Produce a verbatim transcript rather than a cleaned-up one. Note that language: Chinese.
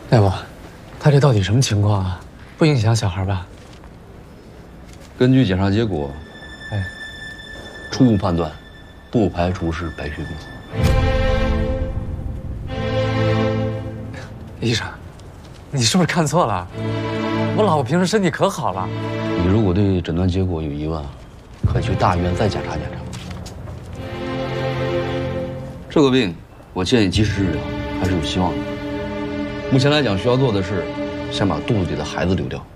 大夫，他这到底什么情况啊？不影响小孩吧？ 根据检查结果， 哎， 初步判断，不排除是白血病。 医生，你是不是看错了？我老婆平时身体可好了。 你如果对诊断结果有疑问，可以去大医院再检查检查。这个病，我建议及时治疗，还是有希望的。目前来讲，需要做的是先把肚子里的孩子流掉。